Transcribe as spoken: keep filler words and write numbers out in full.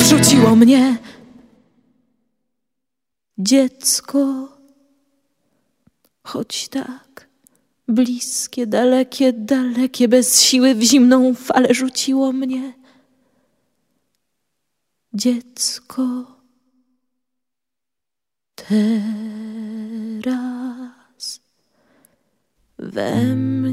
wrzuciło mnie. Dziecko, choć tak bliskie, dalekie, dalekie, bez siły w zimną falę rzuciło mnie. Dziecko, teraz we mnie.